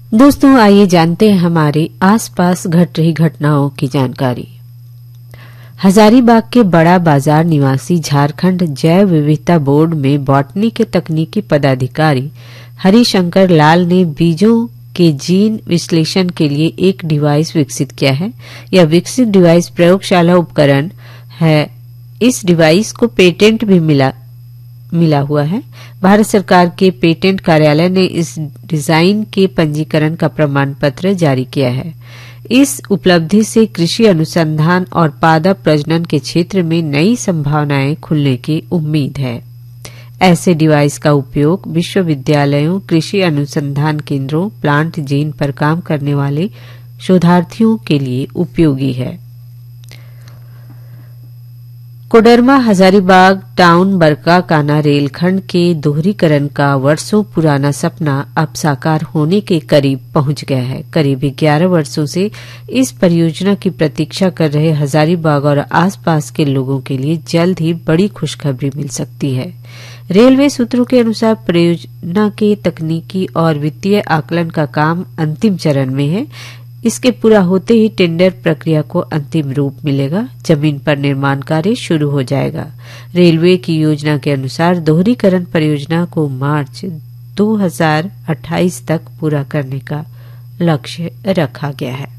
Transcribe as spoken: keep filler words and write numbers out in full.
दोस्तों, आइए जानते हैं हमारे आसपास घट रही घटनाओं की जानकारी। हजारीबाग के बड़ा बाजार निवासी झारखंड जैव विविधता बोर्ड में बॉटनी के तकनीकी पदाधिकारी हरिशंकर लाल ने बीजों के जीन विश्लेषण के लिए एक डिवाइस विकसित किया है। यह विकसित डिवाइस प्रयोगशाला उपकरण है। इस डिवाइस को पेटेंट भी मिला मिला हुआ है। भारत सरकार के पेटेंट कार्यालय ने इस डिजाइन के पंजीकरण का प्रमाण पत्र जारी किया है। इस उपलब्धि से कृषि अनुसंधान और पादप प्रजनन के क्षेत्र में नई संभावनाएं खुलने की उम्मीद है। ऐसे डिवाइस का उपयोग विश्वविद्यालयों, कृषि अनुसंधान केंद्रों, प्लांट जीन पर काम करने वाले शोधार्थियों के लिए उपयोगी है। कोडरमा हजारीबाग टाउन बरकाकाना रेलखंड के दोहरीकरण का वर्षों पुराना सपना अब साकार होने के करीब पहुंच गया है। करीब ग्यारह वर्षों से इस परियोजना की प्रतीक्षा कर रहे हजारीबाग और आसपास के लोगों के लिए जल्द ही बड़ी खुशखबरी मिल सकती है। रेलवे सूत्रों के अनुसार परियोजना के तकनीकी और वित्तीय आकलन का काम अंतिम चरण में है। इसके पूरा होते ही टेंडर प्रक्रिया को अंतिम रूप मिलेगा। जमीन पर निर्माण कार्य शुरू हो जाएगा। रेलवे की योजना के अनुसार दोहरीकरण परियोजना को मार्च दो हज़ार अट्ठाईस तक पूरा करने का लक्ष्य रखा गया है।